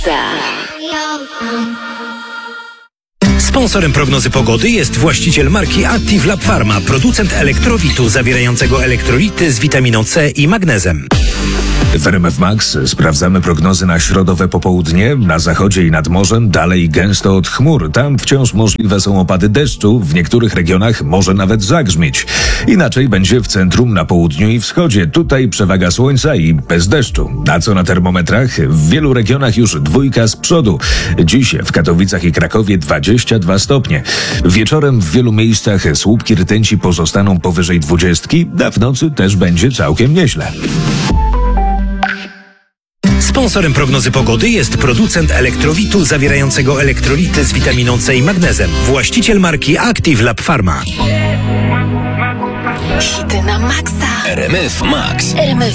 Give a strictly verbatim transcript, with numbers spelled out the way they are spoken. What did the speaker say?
Sponsorem prognozy pogody jest właściciel marki Active Lab Pharma, producent elektrowitu zawierającego elektrolity z witaminą C i magnezem. W R M F Max sprawdzamy prognozy na środowe popołudnie. Na zachodzie i nad morzem dalej gęsto od chmur. Tam wciąż możliwe są opady deszczu. W niektórych regionach może nawet zagrzmieć. Inaczej będzie w centrum, na południu i wschodzie. Tutaj przewaga słońca i bez deszczu. A co na termometrach? W wielu regionach już dwójka z przodu. Dziś w Katowicach i Krakowie dwadzieścia dwa stopnie. Wieczorem w wielu miejscach słupki rtęci pozostaną powyżej dwudziestki, a w nocy też będzie całkiem nieźle. Sponsorem prognozy pogody jest producent elektrowitu zawierającego elektrolity z witaminą C i magnezem. Właściciel marki Active Lab Pharma. Hity na maksa. R M F Max. R M F